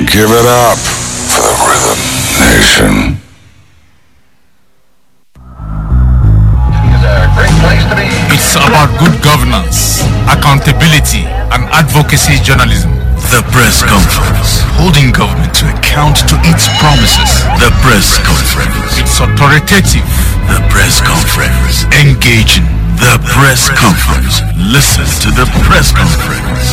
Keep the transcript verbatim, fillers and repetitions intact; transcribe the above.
Give it up for the Rhythm Nation. It's about good governance, accountability, and advocacy journalism. The Press Conference, holding government to account to its promises. The Press Conference. It's authoritative. The Press Conference. Engaging. The Press Conference. Listen to the Press Conference.